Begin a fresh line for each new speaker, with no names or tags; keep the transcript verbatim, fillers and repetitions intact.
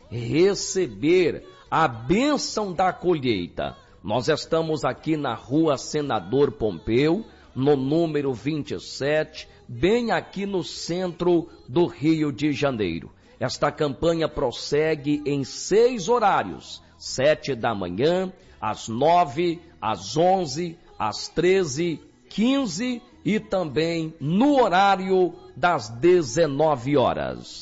receber a bênção da colheita. Nós estamos aqui na rua Senador Pompeu, no número vinte e sete, bem aqui no centro do Rio de Janeiro. Esta campanha prossegue em seis horários: sete da manhã, às nove, às onze, às treze, quinze e também no horário das dezenove horas.